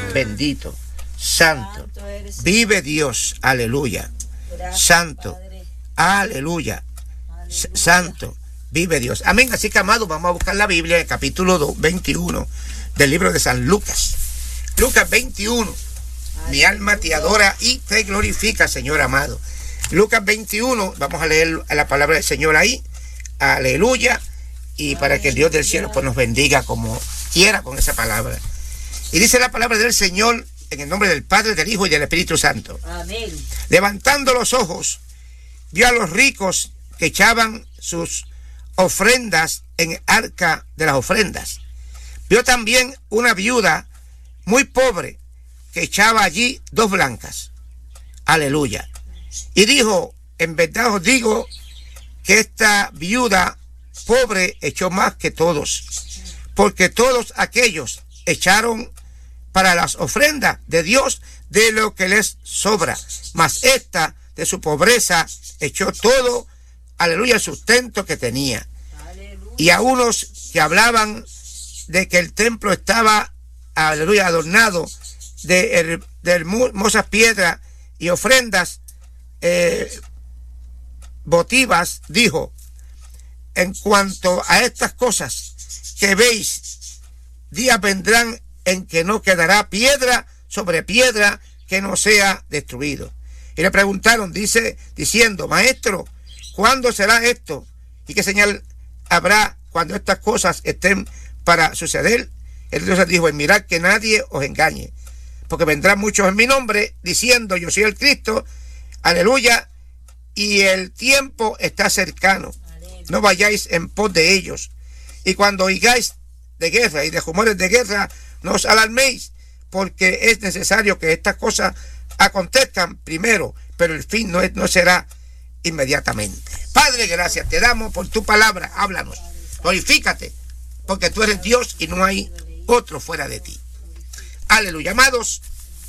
bendito, santo, vive Dios, aleluya, santo, aleluya, santo, vive Dios, amén. Así que, amados, vamos a buscar la Biblia en el capítulo 21 del libro de San Lucas. Lucas 21, mi alma te adora y te glorifica, Señor amado. Lucas 21, vamos a leer la palabra del Señor ahí, aleluya, y para que el Dios del cielo pues nos bendiga como quiera con esa palabra. Y dice la palabra del Señor en el nombre del Padre, del Hijo y del Espíritu Santo. Amén. Levantando los ojos, vio a los ricos que echaban sus ofrendas en el arca de las ofrendas. Vio también una viuda muy pobre que echaba allí 2 blancas. Aleluya. Y dijo, en verdad os digo que esta viuda pobre echó más que todos, porque todos aquellos echaron para las ofrendas de Dios de lo que les sobra, mas esta de su pobreza echó todo, aleluya, el sustento que tenía. Aleluya. Y a unos que hablaban de que el templo estaba, aleluya, adornado de hermosas piedras y ofrendas votivas, dijo, en cuanto a estas cosas que veis, días vendrán en que no quedará piedra sobre piedra que no sea destruido. Y le preguntaron, diciendo, maestro, ¿cuándo será esto? ¿Y qué señal habrá cuando estas cosas estén para suceder? Entonces dijo, mirad que nadie os engañe, porque vendrán muchos en mi nombre, diciendo, yo soy el Cristo, aleluya, y el tiempo está cercano. No vayáis en pos de ellos. Y cuando oigáis de guerra y de rumores de guerra, no os alarméis, porque es necesario que estas cosas acontezcan primero, pero el fin no será inmediatamente. Padre, gracias te damos por tu palabra. Háblanos, glorifícate, porque tú eres Dios y no hay otro fuera de ti. Aleluya. Amados,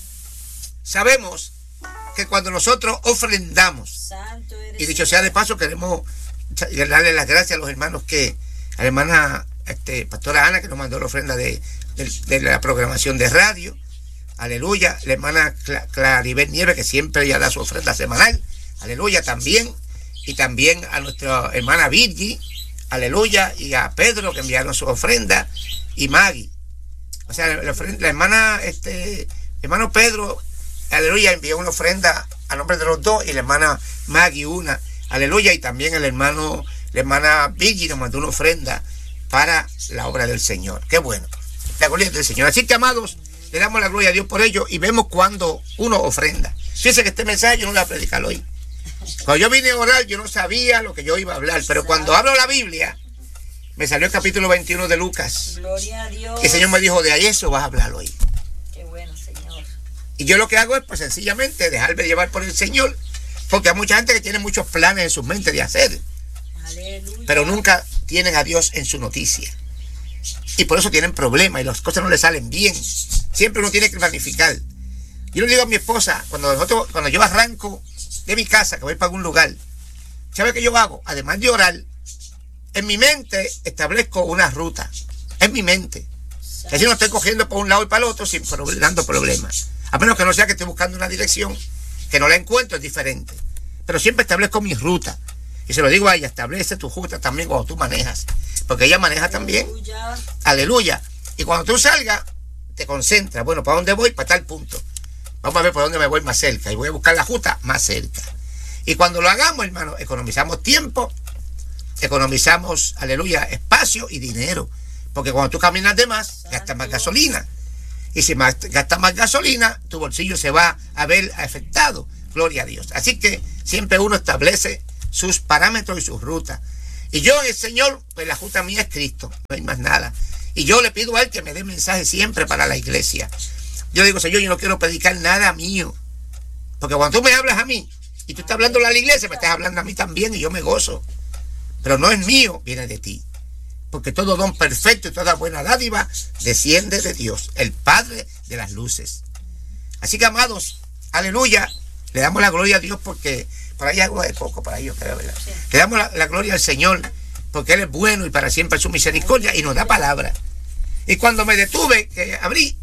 sabemos que cuando nosotros ofrendamos, y dicho sea de paso, queremos darle las gracias a los hermanos a la hermana pastora Ana, que nos mandó la ofrenda de la programación de radio, aleluya, la hermana Claribel Nieves, que siempre ella da su ofrenda semanal, aleluya, también, y también a nuestra hermana Virgi, aleluya, y a Pedro, que enviaron su ofrenda, y Maggie, o sea, la hermana, hermano Pedro, aleluya, envió una ofrenda a nombre de los dos, y la hermana Maggie una, aleluya, y también la hermana Virgi nos mandó una ofrenda para la obra del Señor. Qué bueno, la gloria del Señor. Así que, amados, le damos la gloria a Dios por ello y vemos cuando uno ofrenda. Fíjense que este mensaje yo no lo voy a predicar hoy. Cuando yo vine a orar, yo no sabía lo que yo iba a hablar, pero cuando abro la Biblia, me salió el capítulo 21 de Lucas. Gloria a Dios. Y el Señor me dijo, de ahí eso vas a hablar hoy. Qué bueno, Señor. Y yo lo que hago es, pues, sencillamente dejarme llevar por el Señor, porque hay mucha gente que tiene muchos planes en sus mentes de hacer. Aleluya. Pero nunca tienen a Dios en su noticia. Y por eso tienen problemas y las cosas no les salen bien. Siempre uno tiene que planificar. Yo le digo a mi esposa, cuando yo arranco de mi casa, que voy para algún lugar, ¿sabe qué yo hago? Además de orar, en mi mente establezco una ruta. En mi mente. Así no estoy cogiendo por un lado y para el otro sin dando problemas. A menos que no sea que estoy buscando una dirección que no la encuentro, es diferente. Pero siempre establezco mi ruta. Y se lo digo a ella, establece tu ruta también cuando tú manejas. Porque ella maneja también. Aleluya. Aleluya. Y cuando tú salgas, te concentras. Bueno, ¿para dónde voy? Para tal punto. Vamos a ver por dónde me voy más cerca. Y voy a buscar la ruta más cerca. Y cuando lo hagamos, hermano, economizamos tiempo, economizamos, aleluya, espacio y dinero. Porque cuando tú caminas de más, gastas más gasolina. Y si gastas más gasolina, tu bolsillo se va a ver afectado. Gloria a Dios. Así que siempre uno establece sus parámetros y sus rutas. Y yo, el Señor, pues la ruta mía es Cristo, no hay más nada. Y yo le pido a Él que me dé mensaje siempre para la iglesia. Yo digo, Señor, yo no quiero predicar nada mío. Porque cuando tú me hablas a mí, y tú estás hablando a la iglesia, me estás hablando a mí también, y yo me gozo. Pero no es mío, viene de ti. Porque todo don perfecto y toda buena dádiva desciende de Dios, el Padre de las luces. Así que, amados, aleluya, le damos la gloria a Dios porque por ahí algo de poco, para ellos, creo, ¿verdad? Sí. Le damos la gloria al Señor porque Él es bueno y para siempre su misericordia y nos da palabra. Y cuando me detuve, que abrí,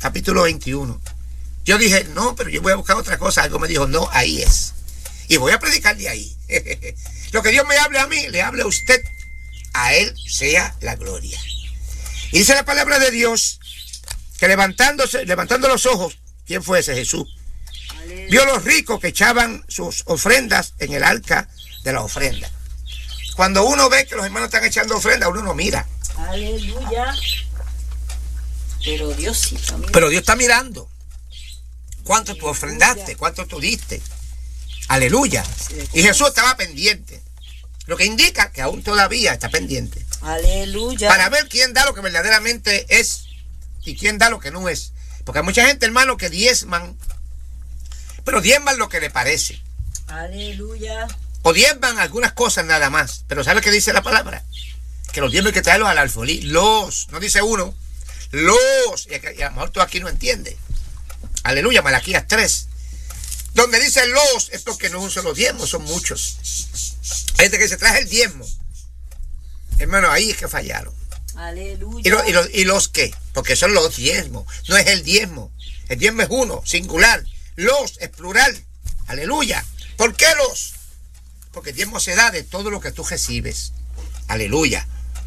capítulo 21. Yo dije, no, pero yo voy a buscar otra cosa. Algo me dijo, no, ahí es. Y voy a predicar de ahí. Lo que Dios me hable a mí, le hable a usted. A Él sea la gloria. Y dice la palabra de Dios que levantando los ojos, ¿quién fue ese? Jesús. Aleluya. Vio a los ricos que echaban sus ofrendas en el arca de la ofrenda. Cuando uno ve que los hermanos están echando ofrenda, uno no mira. Aleluya. Pero Dios sí está mirando. Pero Dios está mirando. ¿Cuánto tú ofrendaste? ¿Cuánto tú diste? Aleluya. Y Jesús estaba pendiente. Lo que indica que aún todavía está pendiente. Aleluya. Para ver quién da lo que verdaderamente es y quién da lo que no es. Porque hay mucha gente, hermano, que diezman, pero diezman lo que le parece. Aleluya. O diezman algunas cosas nada más. Pero ¿sabe qué dice la palabra? Que los diezmos hay que traerlos al alfolí. No dice uno. Y a lo mejor tú aquí no entiendes. Aleluya, Malaquías 3. Donde dice los, es porque no es un solo diezmo, son muchos. Hay gente que se trae el diezmo. Hermano, ahí es que fallaron. Aleluya. ¿Y los qué? Porque son los diezmos, no es el diezmo. El diezmo es uno, singular. Los es plural. Aleluya. ¿Por qué los? Porque el diezmo se da de todo lo que tú recibes. Aleluya.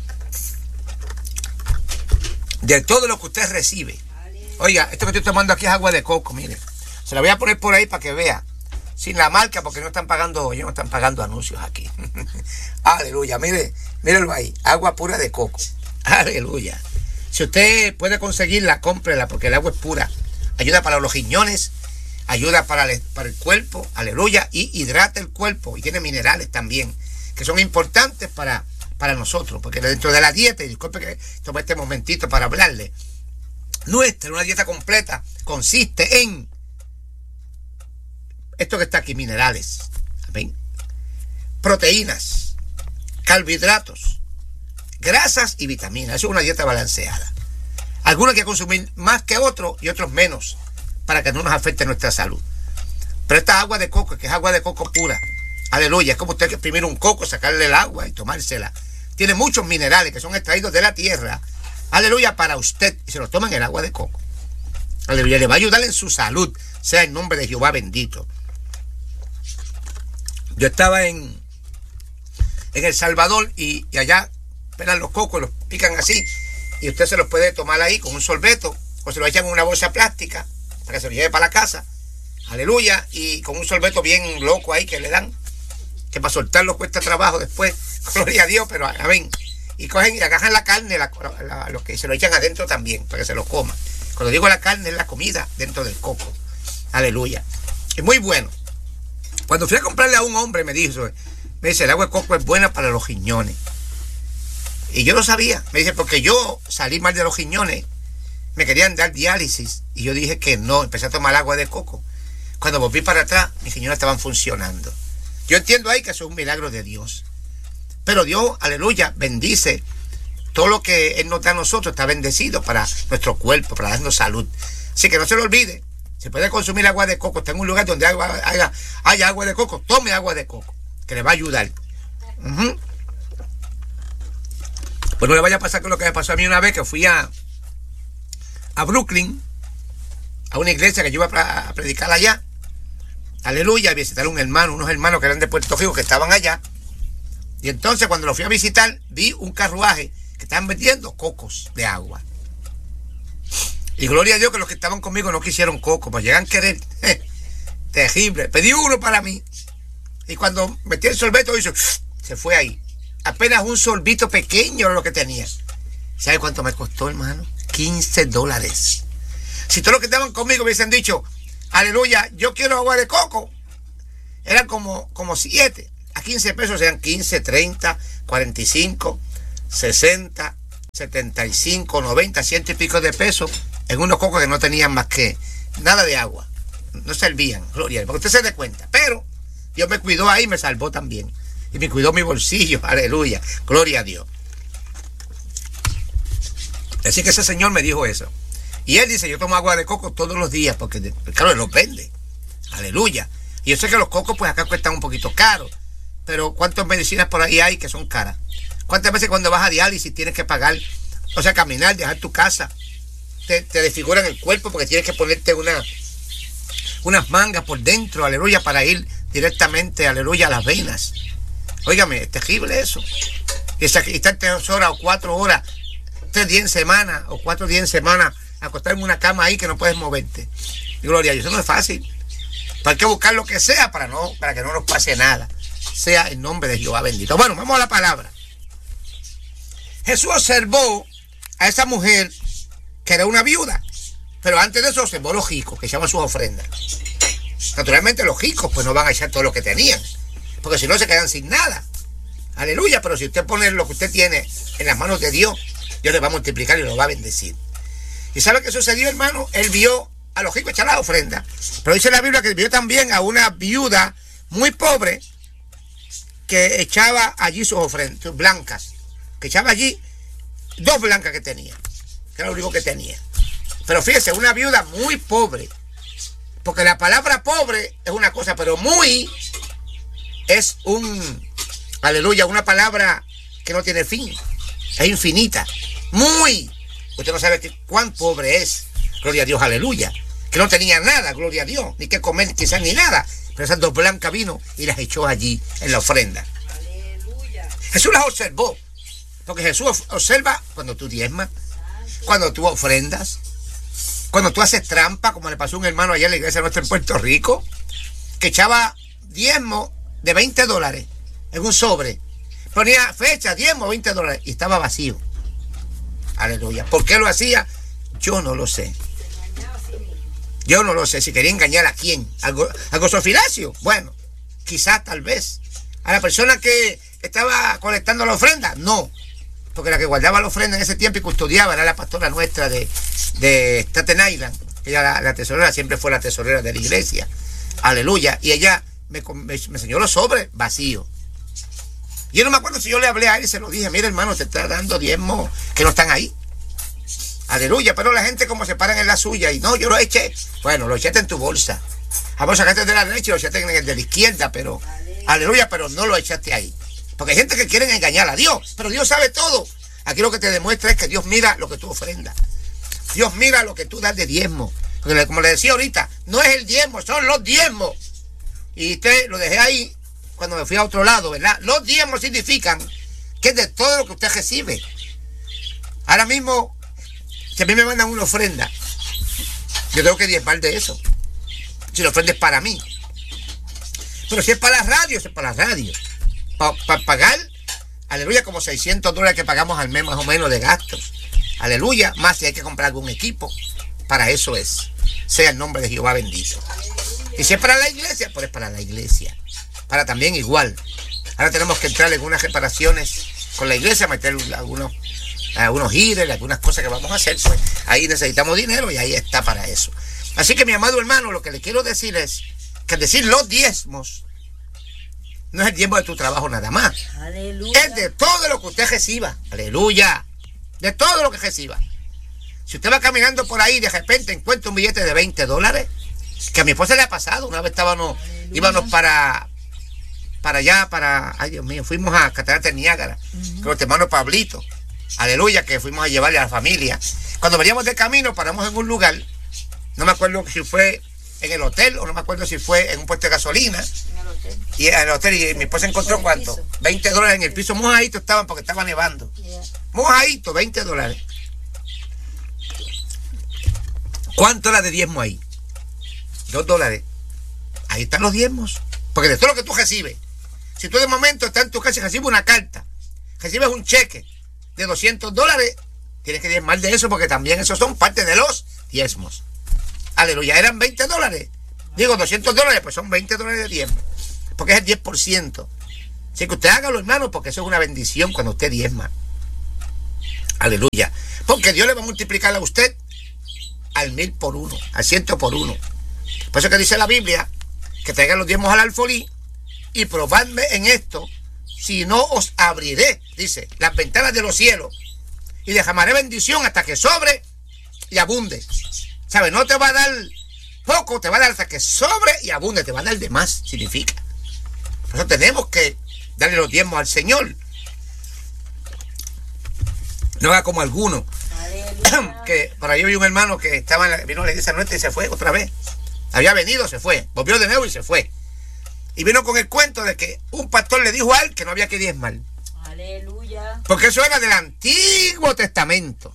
De todo lo que usted recibe. Oiga, esto que estoy tomando aquí es agua de coco, mire. Se la voy a poner por ahí para que vea. Sin la marca, porque no están pagando anuncios aquí. Aleluya, mírelo ahí. Agua pura de coco. Aleluya. Si usted puede conseguirla, cómprela, porque el agua es pura. Ayuda para los riñones, ayuda para el cuerpo. Aleluya. Y hidrata el cuerpo. Y tiene minerales también, que son importantes para nosotros. Porque dentro de la dieta, y disculpe que tome este momentito para hablarle, una dieta completa consiste en esto que está aquí: minerales, ¿ven?, proteínas, carbohidratos, grasas y vitaminas. Eso es una dieta balanceada. Algunos hay que consumir más que otros y otros menos para que no nos afecte nuestra salud. Pero esta agua de coco, que es agua de coco pura, aleluya, es como usted que exprimir un coco, sacarle el agua y tomársela. Tiene muchos minerales que son extraídos de la tierra, aleluya, para usted, y se los toma en el agua de coco. Aleluya, le va a ayudar en su salud, sea el nombre de Jehová bendito. Yo estaba en El Salvador y allá pelan los cocos, los pican así, y usted se los puede tomar ahí con un sorbeto, o se lo echan en una bolsa plástica para que se lo lleve para la casa. Aleluya, y con un sorbeto bien loco ahí que le dan, que para soltarlo cuesta trabajo después, gloria a Dios, pero amén. Y cogen y agarran la carne, los que se lo echan adentro también, para que se lo coman. Cuando digo la carne, es la comida dentro del coco. Aleluya. Es muy bueno. Cuando fui a comprarle a un hombre, me dice, el agua de coco es buena para los riñones. Y yo lo sabía. Me dice, porque yo salí mal de los riñones, me querían dar diálisis, y yo dije que no, empecé a tomar agua de coco. Cuando volví para atrás, mis riñones estaban funcionando. Yo entiendo ahí que eso es un milagro de Dios. Pero Dios, aleluya, bendice. Todo lo que Él nos da a nosotros está bendecido para nuestro cuerpo, para darnos salud. Así que no se lo olvide. Se puede consumir agua de coco. Está en un lugar donde haya agua de coco. Tome agua de coco, que le va a ayudar. Pues no le vaya a pasar con lo que me pasó a mí una vez, que fui a Brooklyn, a una iglesia que yo iba a predicar allá. Aleluya, a visitar unos hermanos que eran de Puerto Rico, que estaban allá. Y entonces cuando lo fui a visitar, vi un carruaje que estaban vendiendo cocos de agua. Y gloria a Dios que los que estaban conmigo no quisieron coco, pues llegan a querer. Terrible. Pedí uno para mí. Y cuando metí el sorbeto, se fue ahí. Apenas un sorbito pequeño era lo que tenía. ¿Sabe cuánto me costó, hermano? $15. Si todos los que estaban conmigo hubiesen dicho, aleluya, yo quiero agua de coco, eran como 7. A 15 pesos eran 15, 30, 45, 60, 75, 90, 100 y pico de pesos en unos cocos que no tenían más que nada de agua. No servían, gloria a Dios, porque usted se dé cuenta. Pero Dios me cuidó ahí y me salvó también. Y me cuidó mi bolsillo, aleluya, gloria a Dios. Así que ese señor me dijo eso. Y él dice, yo tomo agua de coco todos los días, porque claro, él los vende. Aleluya. Y yo sé que los cocos pues acá cuestan un poquito caros. Pero ¿cuántas medicinas por ahí hay que son caras? ¿Cuántas veces cuando vas a diálisis tienes que pagar? O sea, caminar, dejar tu casa, te desfiguran el cuerpo porque tienes que ponerte unas mangas por dentro, aleluya, para ir directamente, aleluya, a las venas. Óigame, es terrible eso. Y estar 3 horas o 4 horas, 3 días en semana o 4 días en semana, acostar en una cama ahí que no puedes moverte. Y gloria a Dios, eso no es fácil. Pero hay que buscar lo que sea para que no nos pase nada. Sea el nombre de Jehová bendito. Bueno, vamos a la palabra. Jesús observó a esa mujer que era una viuda, pero antes de eso observó a los ricos que echaban sus ofrendas. Naturalmente los ricos pues no van a echar todo lo que tenían, porque si no se quedan sin nada. Aleluya, pero si usted pone lo que usted tiene en las manos de Dios, Dios le va a multiplicar y lo va a bendecir. ¿Y sabe qué sucedió, hermano? Él vio a los ricos echar las ofrendas, pero dice la Biblia que vio también a una viuda muy pobre que echaba allí sus ofrendas, blancas, que echaba allí 2 blancas que tenía, que era lo único que tenía. Pero fíjese, una viuda muy pobre, porque la palabra pobre es una cosa, pero muy es aleluya, una palabra que no tiene fin, es infinita. Muy, usted no sabe cuán pobre es, gloria a Dios, aleluya, que no tenía nada, gloria a Dios, ni que comer quizás ni nada, pero esas 2 blancas vino y las echó allí en la ofrenda. Aleluya. Jesús las observó, porque Jesús observa cuando tú diezmas, cuando tú ofrendas, cuando tú haces trampa, como le pasó a un hermano allá en la iglesia nuestra en Puerto Rico, que echaba diezmo de $20 en un sobre, ponía fecha, diezmo, $20 y estaba vacío. Aleluya. ¿Por qué lo hacía? Yo no lo sé. Yo no lo sé. Si quería engañar a quién, al gozofilacio. Bueno, quizás, tal vez. A la persona que estaba colectando la ofrenda, no. Porque la que guardaba la ofrenda en ese tiempo y custodiaba era la pastora nuestra de Staten Island. Ella, la tesorera, siempre fue la tesorera de la iglesia. Aleluya. Y ella me enseñó los sobres vacíos. Yo no me acuerdo si yo le hablé a él y se lo dije: mira, hermano, te está dando diezmos que no están ahí. Aleluya. Pero la gente como se paran en la suya y no, yo lo eché. Bueno, lo echaste en tu bolsa. Vamos a sacarte de la derecha y lo echaste en el de la izquierda, pero aleluya, pero no lo echaste ahí. Porque hay gente que quiere engañar a Dios, pero Dios sabe todo. Aquí lo que te demuestra es que Dios mira lo que tú ofrendas. Dios mira lo que tú das de diezmo. Porque como le decía ahorita, no es el diezmo, son los diezmos. Y usted lo dejé ahí cuando me fui a otro lado, ¿verdad? Los diezmos significan que es de todo lo que usted recibe. Ahora mismo, si a mí me mandan una ofrenda, yo tengo que diezmar de eso. Si la ofrenda es para mí. Pero si es para la radio, es para la radio. Para pagar, aleluya, como $600 que pagamos al mes más o menos de gastos. Aleluya, más si hay que comprar algún equipo. Para eso es. Sea el nombre de Jehová bendito. Y si es para la iglesia, pues es para la iglesia. Para también igual. Ahora tenemos que entrar en algunas reparaciones con la iglesia, meter algunos gires, algunas cosas que vamos a hacer. Pues ahí necesitamos dinero y ahí está para eso. Así que, mi amado hermano, lo que le quiero decir es que al decir los diezmos, no es el diezmo de tu trabajo nada más. Aleluya. Es de todo lo que usted reciba. Aleluya. De todo lo que reciba. Si usted va caminando por ahí y de repente encuentra un billete de $20, que a mi esposa le ha pasado. Una vez íbamos para allá, ay Dios mío, fuimos a Cataratas del Niágara, con nuestro hermano Pablito. Aleluya, que fuimos a llevarle a la familia. Cuando veníamos de camino, paramos en un lugar, no me acuerdo si fue en el hotel o no me acuerdo si fue en un puesto de gasolina. Y en el hotel, y mi esposa encontró ¿cuánto? $20 en el piso, mojaditos estaban porque estaba nevando. Mojaditos, $20. ¿Cuánto era de diezmo ahí? $2. Ahí están los diezmos. Porque de todo lo que tú recibes, si tú de momento estás en tu casa y recibes una carta, recibes un cheque de $200, tienes que diezmar de eso, porque también esos son parte de los diezmos. Aleluya, eran $20. Digo, $200, pues son $20 de diezmo, porque es el 10%. Así que usted hágalo, hermano, porque eso es una bendición cuando usted diezma. Aleluya. Porque Dios le va a multiplicar a usted al 1000 por 1, al 100 por 1. Por eso que dice la Biblia, que traigan los diezmos al alfolí y probadme en esto, si no os abriré, dice, las ventanas de los cielos y derramaré bendición hasta que sobre y abunde. ¿Sabes? No te va a dar poco, te va a dar hasta que sobre y abunde, te va a dar de más, significa. Por eso tenemos que darle los diezmos al Señor. No haga como algunos que por ahí vi un hermano que vino a la iglesia nuestra y se fue otra vez. Había venido, se fue, volvió de nuevo y se fue. Y vino con el cuento de que un pastor le dijo a él que no había que diezmar. Aleluya. Porque eso era del Antiguo Testamento.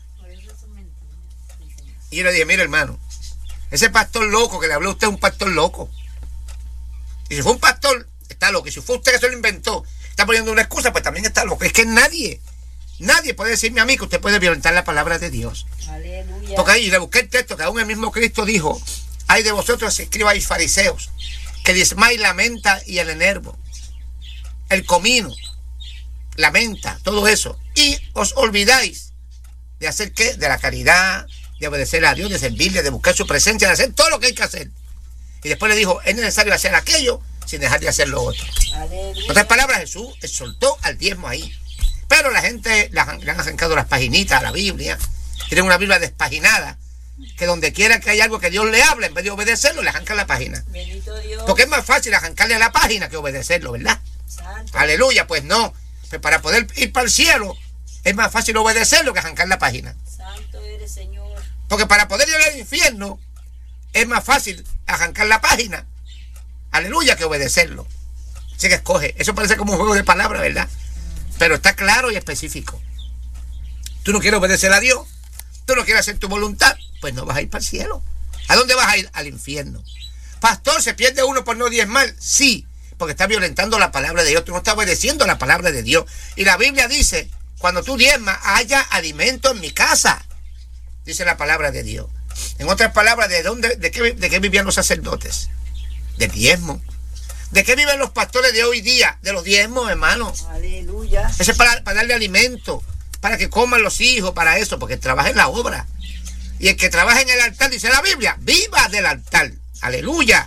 Y yo le dije, mire hermano, ese pastor loco que le habló a usted es un pastor loco. Y si fue un pastor, está loco. Y si fue usted que se lo inventó, está poniendo una excusa, pues también está loco. Es que nadie puede decirme a mí que usted puede violentar la palabra de Dios. Aleluya. Porque ahí le busqué el texto que aún el mismo Cristo dijo, hay de vosotros escribas y fariseos, que diezmáis la menta y el enervo, el comino, la menta, todo eso. Y os olvidáis de hacer ¿qué? De la caridad, de obedecer a Dios, de servirle, de buscar su presencia, de hacer todo lo que hay que hacer. Y después le dijo, es necesario hacer aquello sin dejar de hacer lo otro. Aleluya. En otras palabras, Jesús exhortó al diezmo ahí. Pero la gente le han arrancado las paginitas a la Biblia. Tienen una Biblia despaginada, que donde quiera que haya algo que Dios le hable, en vez de obedecerlo, le arrancan la página. Bendito Dios. Porque es más fácil arrancarle a la página que obedecerlo, ¿verdad? Santo. Aleluya, pues no. Pues para poder ir para el cielo, es más fácil obedecerlo que arrancar la página. Santo eres, Señor. Porque para poder ir al infierno, es más fácil arrancar la página, aleluya, que obedecerlo. Así que escoge. Eso parece como un juego de palabras, ¿verdad? Pero está claro y específico. Tú no quieres obedecer a Dios, tú no quieres hacer tu voluntad, pues no vas a ir para el cielo. ¿A dónde vas a ir? Al infierno. Pastor, ¿se pierde uno por no diezmar? Sí, porque está violentando la palabra de Dios. Tú no estás obedeciendo la palabra de Dios. Y la Biblia dice, cuando tú diezmas, haya alimento en mi casa. Dice la palabra de Dios. En otras palabras, ¿de qué vivían los sacerdotes? Del diezmo. ¿De qué viven los pastores de hoy día? De los diezmos, hermano. Aleluya. Eso es para darle alimento, para que coman los hijos, para eso, porque trabaja en la obra. Y el que trabaja en el altar, dice la Biblia, viva del altar. Aleluya.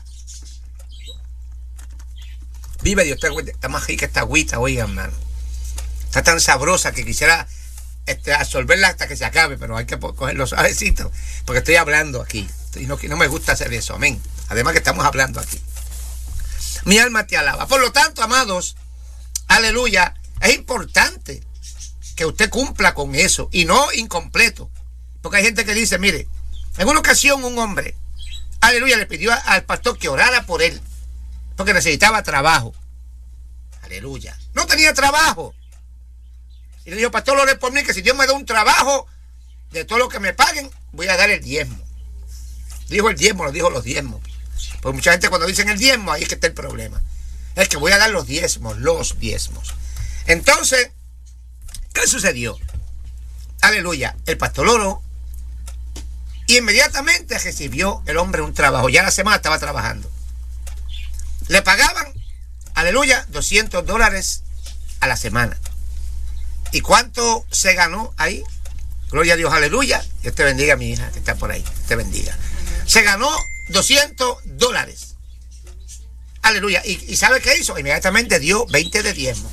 Vive Dios. Está más rica esta agüita, oiga, hermano. Está tan sabrosa que quisiera absorberla hasta que se acabe, pero hay que cogerlo suavecito, porque estoy hablando aquí. Y no me gusta hacer eso, amén. Además que estamos hablando aquí. Mi alma te alaba. Por lo tanto, amados, aleluya, es importante que usted cumpla con eso y no incompleto. Porque hay gente que dice, mire, en una ocasión un hombre, aleluya, le pidió al pastor que orara por él, porque necesitaba trabajo. Aleluya. No tenía trabajo. Y le dijo, pastor, ore por mí, que si Dios me da un trabajo, de todo lo que me paguen, voy a dar el diezmo. Dijo el diezmo, lo dijo los diezmos. Porque mucha gente cuando dicen el diezmo, ahí es que está el problema. Es que voy a dar los diezmos. Entonces, ¿qué sucedió? Aleluya. El pastor oró y inmediatamente recibió el hombre un trabajo. Ya la semana estaba trabajando. Le pagaban, aleluya, $200 a la semana. ¿Y cuánto se ganó ahí? Gloria a Dios, aleluya. Dios te bendiga, mi hija que está por ahí. Te bendiga. Se ganó $200. Aleluya. ¿Y sabe qué hizo? Inmediatamente dio 20 de diezmo.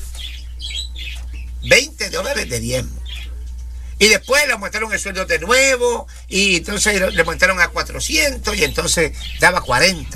$20 de diezmo. Y después le aumentaron el sueldo de nuevo. Y entonces le aumentaron a 400. Y entonces daba 40.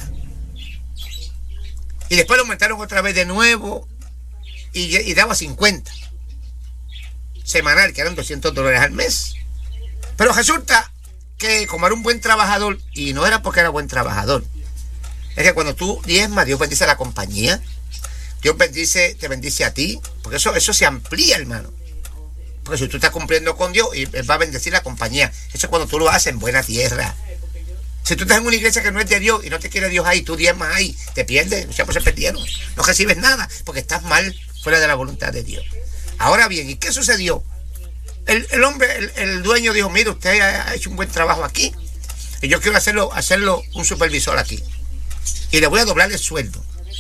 Y después le aumentaron otra vez de nuevo. Y daba 50. Semanal, que eran $200 al mes. Pero resulta que como era un buen trabajador, y no era porque era buen trabajador, es que cuando tú diezmas, Dios bendice a la compañía, Dios te bendice a ti, porque eso se amplía, hermano. Porque si tú estás cumpliendo con Dios, Él va a bendecir la compañía. Eso es cuando tú lo haces en buena tierra. Si tú estás en una iglesia que no es de Dios y no te quiere Dios ahí, tú diezmas ahí, te pierdes, ya pues se perdieron. No recibes nada, porque estás mal, fuera de la voluntad de Dios. Ahora bien, ¿y qué sucedió? El hombre, el dueño dijo, mire, usted ha hecho un buen trabajo aquí y yo quiero hacerlo un supervisor aquí y le voy a doblar el sueldo.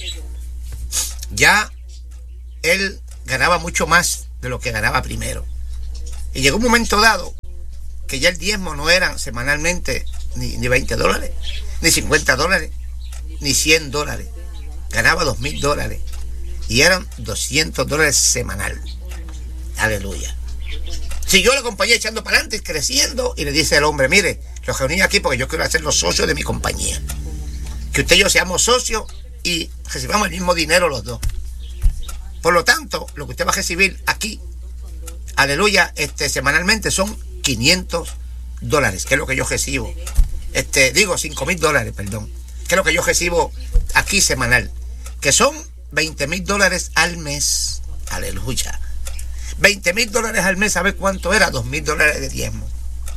Ya él ganaba mucho más de lo que ganaba primero. Y llegó un momento dado que ya el diezmo no eran semanalmente ni $20, ni $50, ni $100. Ganaba $2,000 y eran $200 semanal. Aleluya. Siguió la compañía echando para adelante, creciendo, y le dice al hombre, mire, los reuní aquí porque yo quiero hacer los socios de mi compañía. Que usted y yo seamos socios y recibamos el mismo dinero los dos. Por lo tanto, lo que usted va a recibir aquí, aleluya, semanalmente son $500. $5,000, que es lo que yo recibo. Digo, $5,000, perdón. Que es lo que yo recibo aquí semanal. Que son $20,000 al mes. Aleluya. $20,000 al mes, ¿sabes cuánto era? $2,000 de diezmo.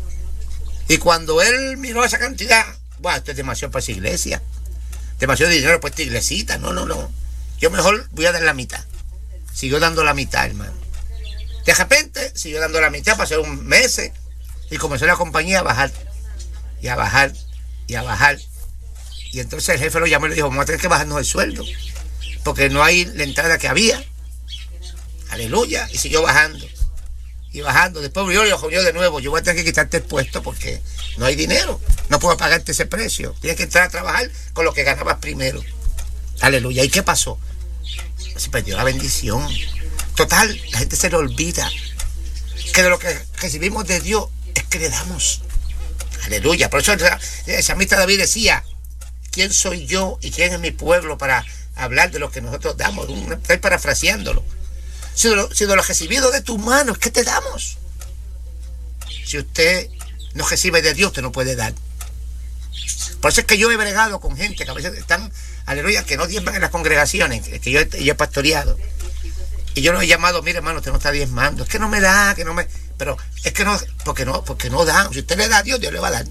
Y cuando él miró esa cantidad, bueno, esto es demasiado para esa iglesia. Demasiado dinero para esta iglesita. No. Yo mejor voy a dar la mitad. Siguió dando la mitad, hermano. De repente, siguió dando la mitad, pasó un mes y comenzó la compañía a bajar. Y a bajar, y a bajar. Y entonces el jefe lo llamó y le dijo, vamos a tener que bajarnos el sueldo, porque no hay la entrada que había. Aleluya. Y siguió bajando. Y bajando. Después yo le dijo de nuevo, yo voy a tener que quitarte el puesto porque no hay dinero. No puedo pagarte ese precio. Tienes que entrar a trabajar con lo que ganabas primero. Aleluya. ¿Y qué pasó? Se perdió la bendición. Total, la gente se le olvida que de lo que recibimos de Dios es que le damos. Aleluya. Por eso el salmista David decía, ¿quién soy yo y quién es mi pueblo para hablar de lo que nosotros damos? Estoy parafraseándolo. Si de lo recibido de tus manos, ¿qué te damos? Si usted no recibe de Dios, usted no puede dar. Por eso es que yo he bregado con gente que a veces están, aleluya, que no diezman en las congregaciones, que yo he pastoreado. Y yo los he llamado, mire hermano, usted no está diezmando, es que no me da, que no me... Pero es que no, porque no da. Si usted le da a Dios, Dios le va a dar.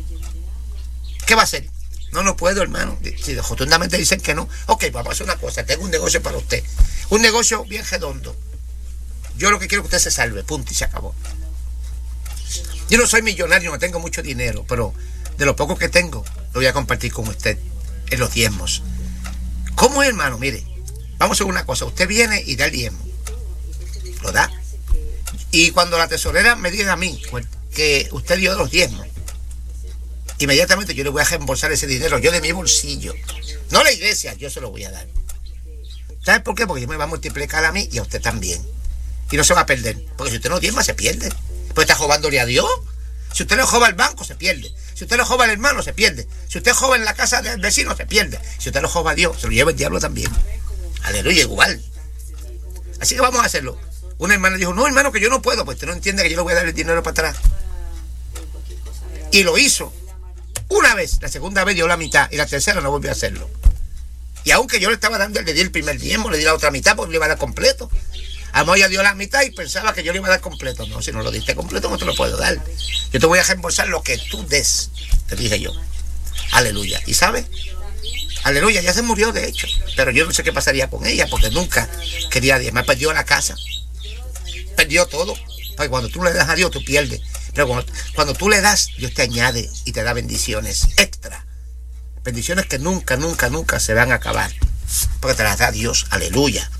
¿Qué va a hacer? No puedo, hermano. Si rotundamente dicen que no, ok, vamos a hacer una cosa, tengo un negocio para usted. Un negocio bien redondo. Yo lo que quiero es que usted se salve, punto, y se acabó. Yo no soy millonario, no tengo mucho dinero, pero de lo poco que tengo, lo voy a compartir con usted en los diezmos. ¿Cómo es, hermano? Mire, vamos a hacer una cosa. Usted viene y da el diezmo. Lo da. Y cuando la tesorera me diga a mí que usted dio los diezmos, inmediatamente yo le voy a reembolsar ese dinero, yo de mi bolsillo. No a la iglesia, yo se lo voy a dar. ¿Sabes por qué? Porque yo me va a multiplicar a mí y a usted también. Y no se va a perder. Porque si usted no diezma, se pierde. Porque está robándole a Dios. Si usted le roba al banco, se pierde. Si usted le roba al hermano, se pierde. Si usted roba en la casa del vecino, se pierde. Si usted lo roba a Dios, se lo lleva el diablo también. Aleluya, igual. Así que vamos a hacerlo. Una hermana dijo, no, hermano, que yo no puedo. Pues usted no entiende que yo le voy a dar el dinero para atrás. Y lo hizo. Una vez, la segunda vez dio la mitad y la tercera no volvió a hacerlo. Y aunque yo le estaba dando, le di el primer diezmo, le di la otra mitad porque le iba a dar completo. A lo mejor ella dio la mitad y pensaba que yo le iba a dar completo. No, si no lo diste completo no te lo puedo dar. Yo te voy a reembolsar lo que tú des, te dije yo. Aleluya. ¿Y sabes? Aleluya, ya se murió de hecho. Pero yo no sé qué pasaría con ella porque nunca quería diezmar. Perdió la casa. Perdió todo. Porque cuando tú le das a Dios, tú pierdes. Pero cuando tú le das, Dios te añade y te da bendiciones extra. Bendiciones que nunca se van a acabar. Porque te las da Dios. Aleluya.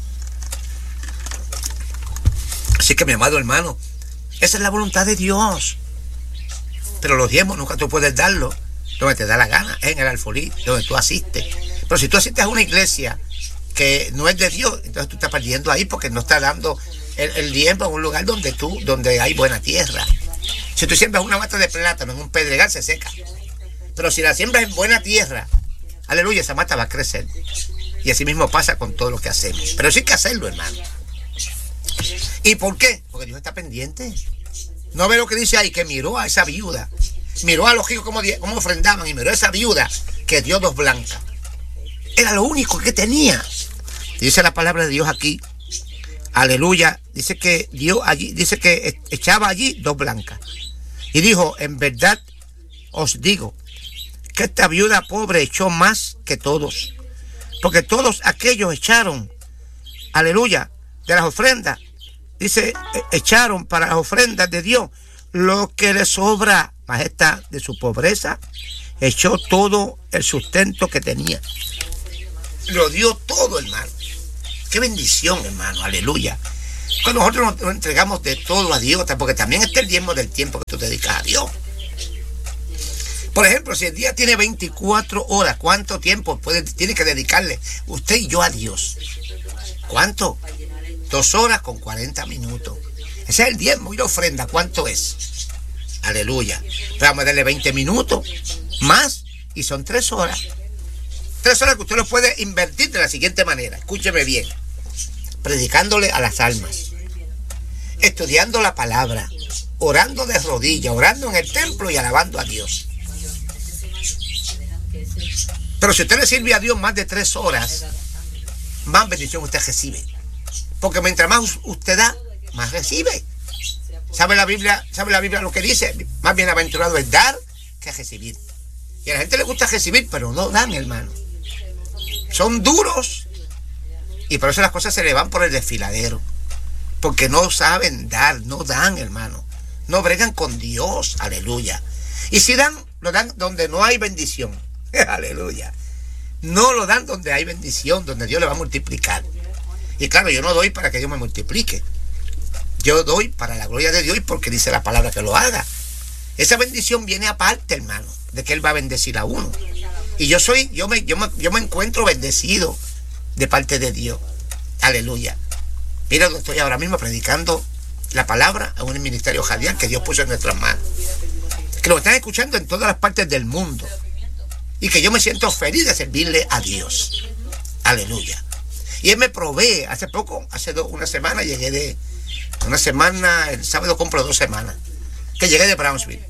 Así que mi amado hermano, esa es la voluntad de Dios. Pero los diezmos nunca tú puedes darlo donde te da la gana, en el alfolí, donde tú asistes. Pero si tú asistes a una iglesia que no es de Dios, entonces tú estás perdiendo ahí porque no estás dando el diezmo en un lugar donde hay buena tierra. Si tú siembras una mata de plátano en un pedregal, se seca. Pero si la siembras en buena tierra, aleluya, esa mata va a crecer. Y así mismo pasa con todo lo que hacemos. Pero sí hay que hacerlo, hermano. ¿Y por qué? Porque Dios está pendiente. No ve lo que dice ahí, que miró a esa viuda. Miró a los hijos como ofrendaban y miró a esa viuda que dio 2 blancas. Era lo único que tenía. Dice la palabra de Dios aquí. Aleluya. Dice que dio allí, dice que echaba allí 2 blancas. Y dijo, en verdad os digo que esta viuda pobre echó más que todos. Porque todos aquellos echaron, aleluya, de las ofrendas. Dice, echaron para las ofrendas de Dios lo que le sobra. Majestad de su pobreza, echó todo el sustento que tenía. Lo dio todo, hermano. Qué bendición, hermano. Aleluya. Cuando nosotros nos entregamos de todo a Dios, porque también está el diezmo del tiempo que tú dedicas a Dios. Por ejemplo, si el día tiene 24 horas, ¿cuánto tiempo tiene que dedicarle usted y yo a Dios? ¿Cuánto? 2 horas con 40 minutos. Ese es el diezmo y la ofrenda. ¿Cuánto es? Aleluya. Pero vamos a darle 20 minutos más y son 3 horas. 3 horas que usted lo puede invertir de la siguiente manera. Escúcheme bien. Predicándole a las almas. Estudiando la palabra. orando de rodillas, orando en el templo y alabando a Dios. Pero si usted le sirve a Dios más de 3 horas, más bendición usted recibe. Porque mientras más usted da, más recibe. ¿Sabe la Biblia lo que dice? Más bienaventurado es dar que recibir. Y a la gente le gusta recibir, pero no dan, hermano. Son duros. Y por eso las cosas se le van por el desfiladero. Porque no saben dar, no dan, hermano. No bregan con Dios, aleluya. Y si dan, lo dan donde no hay bendición. Aleluya. No lo dan donde hay bendición, donde Dios le va a multiplicar. Y claro, yo no doy para que Dios me multiplique. Yo doy para la gloria de Dios y porque dice la palabra que lo haga. Esa bendición viene aparte, hermano, de que Él va a bendecir a uno. Y yo me encuentro bendecido de parte de Dios. Aleluya. Mira donde estoy ahora mismo predicando la palabra a un ministerio radial que Dios puso en nuestras manos. Que lo están escuchando en todas las partes del mundo. Y que yo me siento feliz de servirle a Dios. Aleluya. Y Él me provee. Hace una semana llegué de... Una semana, el sábado compro 2 semanas. Que llegué de Brownsville.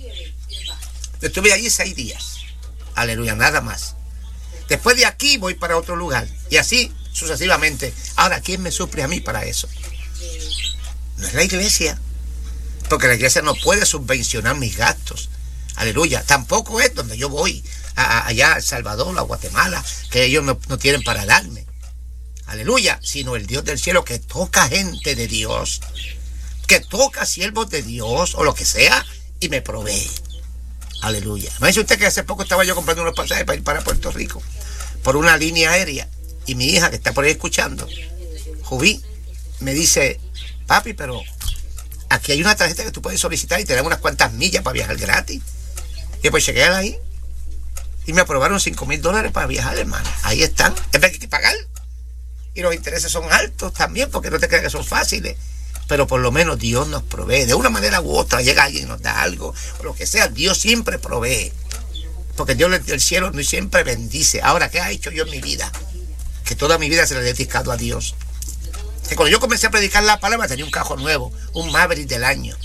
Estuve allí 6 días. Aleluya, nada más. Después de aquí voy para otro lugar. Y así sucesivamente. Ahora, ¿quién me suple a mí para eso? No es la iglesia. Porque la iglesia no puede subvencionar mis gastos. Aleluya. Tampoco es donde yo voy. Allá a El Salvador, a Guatemala. Que ellos no tienen para darme. Aleluya, sino el Dios del cielo que toca gente de Dios, que toca siervos de Dios o lo que sea y me provee. Aleluya. Me dice usted que hace poco estaba yo comprando unos pasajes para ir para Puerto Rico por una línea aérea y mi hija que está por ahí escuchando, Jubí, me dice, papi, pero aquí hay una tarjeta que tú puedes solicitar y te dan unas cuantas millas para viajar gratis. Y pues llegué ahí y me aprobaron $5,000 para viajar, hermano. Ahí están. Es que hay que pagar. Y los intereses son altos también, porque no te creas que son fáciles. Pero por lo menos Dios nos provee. De una manera u otra llega alguien y nos da algo. O lo que sea, Dios siempre provee. Porque Dios del cielo no siempre bendice. Ahora, ¿qué ha hecho yo en mi vida? Que toda mi vida se la he dedicado a Dios. Que cuando yo comencé a predicar la palabra tenía un carro nuevo. Un Maverick del año.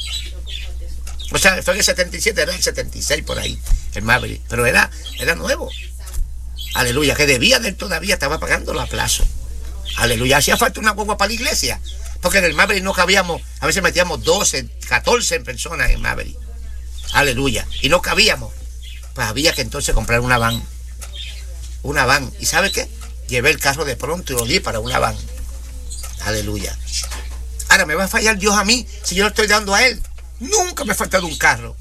O sea, fue en el 77, era el 76 por ahí. El Maverick. Pero era nuevo. Aleluya. Que debía de él todavía. Estaba pagándolo a plazo. Aleluya, hacía falta una guagua para la iglesia, porque en el Maverick no cabíamos, a veces metíamos 12, 14 personas en Maverick. Aleluya, y no cabíamos. Pues había que entonces comprar una van. ¿Y sabe qué? Llevé el carro de pronto y lo di para una van. Aleluya. Ahora, ¿me va a fallar Dios a mí si yo lo estoy dando a Él? Nunca me ha faltado un carro.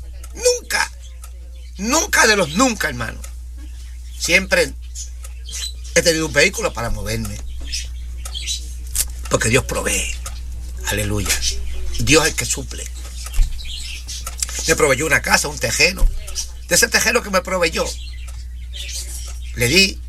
Nunca de los nunca, hermano. Siempre he tenido un vehículo para moverme. Porque Dios provee. Aleluya. Dios es el que suple. Me proveyó una casa, un terreno. De ese terreno que me proveyó, le di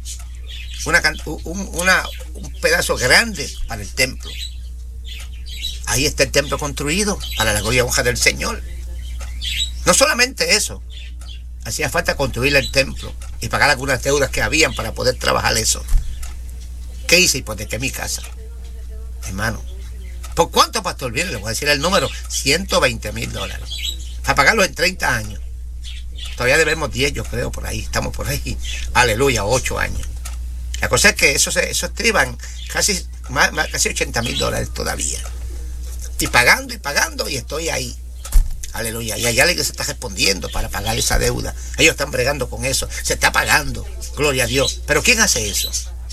un pedazo grande para el templo. Ahí está el templo construido para la gloria y honra del Señor. No solamente eso. Hacía falta construir el templo y pagar algunas deudas que habían para poder trabajar eso. ¿Qué hice? Hipotequé mi casa. Hermano, ¿por cuánto, pastor? Bien, le voy a decir el número, $120,000. A pagarlo en 30 años. Todavía debemos 10, yo creo, por ahí, estamos por ahí. Aleluya, 8 años. La cosa es que eso estriban casi $80,000 todavía. Y pagando, y estoy ahí. Aleluya. Y allá la iglesia está respondiendo para pagar esa deuda. Ellos están bregando con eso. Se está pagando. Gloria a Dios. Pero ¿quién hace eso?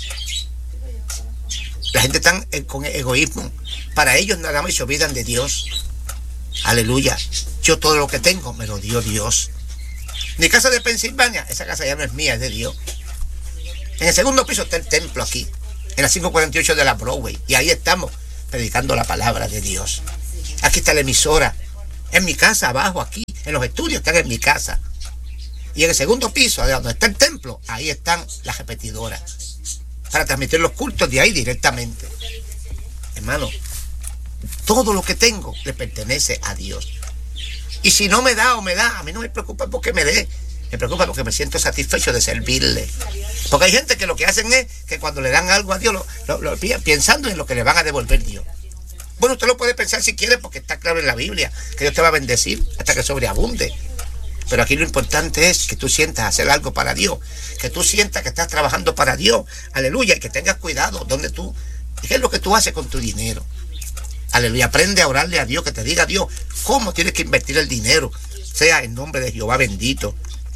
La gente está con egoísmo. Para ellos nada más se olvidan de Dios. Aleluya. Yo todo lo que tengo me lo dio Dios. Mi casa de Pensilvania, esa casa ya no es mía, es de Dios. En el segundo piso está el templo aquí, en la 548 de la Broadway. Y ahí estamos predicando la palabra de Dios. Aquí está la emisora. En mi casa, abajo, aquí, en los estudios están en mi casa. Y en el segundo piso, de donde está el templo, ahí están las repetidoras. Para transmitir los cultos de ahí directamente. Hermano, todo lo que tengo le pertenece a Dios. Y si no me da o me da, a mí no me preocupa porque me dé. Me preocupa porque me siento satisfecho de servirle. Porque hay gente que lo que hacen es que cuando le dan algo a Dios, lo pensando en lo que le van a devolver Dios. Bueno, usted lo puede pensar si quiere, porque está claro en la Biblia que Dios te va a bendecir hasta que sobreabunde. Pero aquí lo importante es que tú sientas hacer algo para Dios, que tú sientas que estás trabajando para Dios, aleluya, y que tengas cuidado qué es lo que tú haces con tu dinero. Aleluya, aprende a orarle a Dios, que te diga a Dios cómo tienes que invertir el dinero, sea en nombre de Jehová bendito.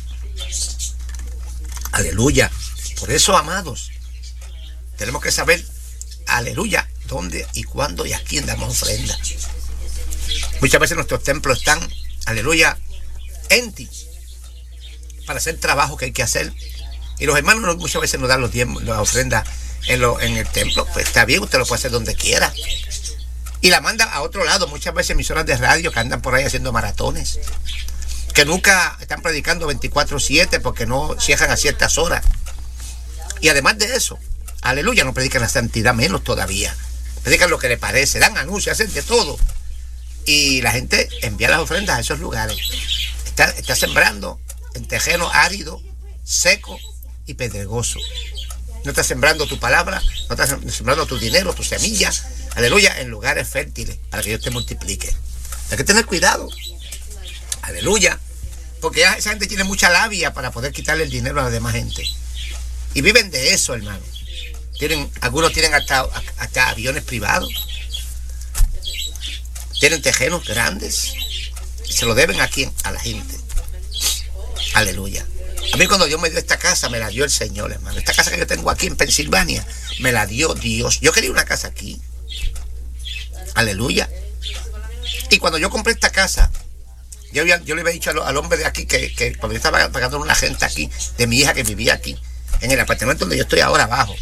Aleluya. Por eso, amados, tenemos que saber, aleluya, dónde y cuándo y a quién damos ofrenda. Muchas veces nuestros templos están, aleluya, empty para hacer trabajo que hay que hacer. Y los hermanos muchas veces nos dan los diezmos, las ofrendas en el templo. Pues está bien, usted lo puede hacer donde quiera. Y la manda a otro lado. Muchas veces emisoras de radio que andan por ahí haciendo maratones, que nunca están predicando 24/7 porque no cierran a ciertas horas. Y además de eso, aleluya, no predican la santidad, menos todavía. Predican lo que le parece, dan anuncios, hacen de todo. Y la gente envía las ofrendas a esos lugares. Está sembrando en terreno árido, seco y pedregoso. No está sembrando tu palabra, no está sembrando tu dinero, tu semilla, aleluya, en lugares fértiles para que Dios te multiplique. Hay que tener cuidado, aleluya, porque ya esa gente tiene mucha labia para poder quitarle el dinero a la demás gente. Y viven de eso, hermano. Algunos tienen hasta aviones privados, tienen terrenos grandes y se lo deben aquí a la gente. Aleluya. A mí cuando Dios me dio esta casa, me la dio el Señor, hermano. Esta casa que yo tengo aquí en Pensilvania, me la dio Dios. Yo quería una casa aquí. Aleluya. Y cuando yo compré esta casa, yo le había dicho al hombre de aquí que cuando yo estaba pagando una gente aquí, de mi hija que vivía aquí, en el apartamento donde yo estoy ahora abajo,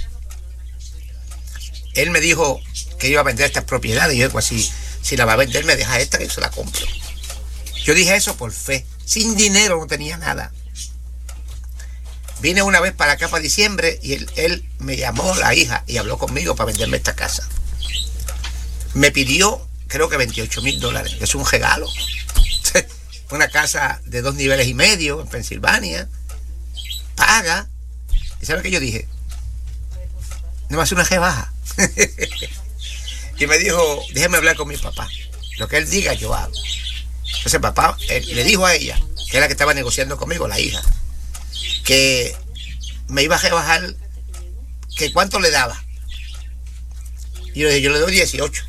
él me dijo que iba a vender estas propiedades. Y yo, pues si la va a vender, me deja esta que yo se la compro. Yo dije eso por fe. Sin dinero, no tenía nada. Vine una vez para acá para diciembre y él me llamó, la hija, y habló conmigo para venderme esta casa. Me pidió, creo que $28,000. Es un regalo. Una casa de 2 niveles y medio en Pensilvania. Paga. ¿Y sabe qué yo dije? No me hace una rebaja. Y me dijo, déjeme hablar con mi papá. Lo que él diga, yo hago. Entonces papá le dijo a ella, que era la que estaba negociando conmigo, la hija, que me iba a rebajar, que cuánto le daba. Y yo le dije, yo le doy 18.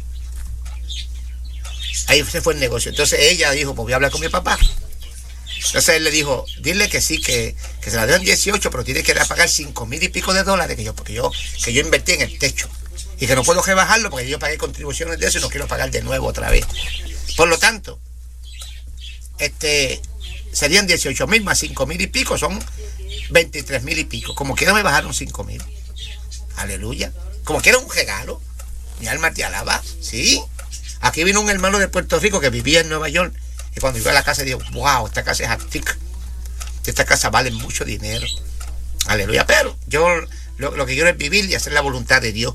Ahí se fue el negocio. Entonces ella dijo, pues voy a hablar con mi papá. Entonces él le dijo, dile que sí, que se la den 18, pero tiene que pagar $5,000 y pico que yo invertí en el techo. Y que no puedo rebajarlo porque yo pagué contribuciones de eso y no quiero pagar de nuevo otra vez. Por lo tanto, serían 18,000 más 5,000 y pico, son 23,000 y pico. Como quiera me bajaron 5,000. Aleluya. Como quiera un regalo. Mi alma te alaba. Sí. Aquí vino un hermano de Puerto Rico que vivía en Nueva York. Y cuando llegó a la casa dijo, wow, esta casa es antica. Esta casa vale mucho dinero. Aleluya. Pero yo lo que quiero es vivir y hacer la voluntad de Dios.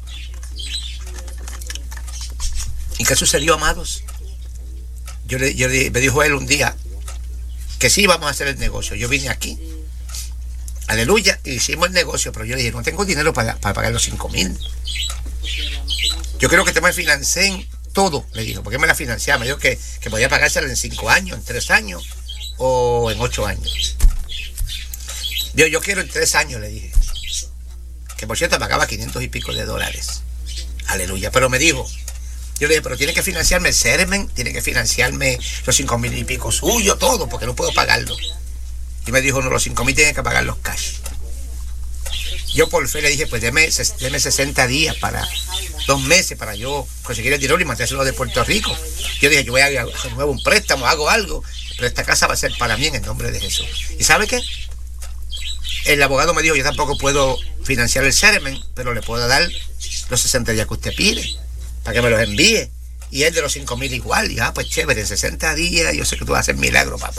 ¿Y qué sucedió, amados? Me dijo él un día que sí vamos a hacer el negocio. Yo vine aquí, aleluya, y hicimos el negocio, pero yo le dije, no tengo dinero para pagar los 5,000. Yo creo que te me financien todo, le dijo. ¿Por qué me la financiaba? Me dijo que podía pagársela en 5 años, en 3 años o en 8 años. Yo quiero en 3 años, le dije. Que por cierto pagaba $500 y pico. Aleluya. Pero me dijo, yo le dije, pero tiene que financiarme el CERMEN, tiene que financiarme los 5,000 y pico suyo, todo, porque no puedo pagarlo. Y me dijo, no, los 5,000 tienen que pagar los cash. Yo por fe le dije, pues deme 60 días 2 meses para yo conseguir el dinero y mandárselo de Puerto Rico. Yo dije, yo voy a nuevo un préstamo, hago algo, pero esta casa va a ser para mí en el nombre de Jesús. ¿Y sabe qué? El abogado me dijo, yo tampoco puedo financiar el CERMEN, pero le puedo dar los 60 días que usted pide, para que me los envíe. Y él de los 5,000 igual. Y pues chévere, en 60 días, yo sé que tú vas a hacer milagro, papá.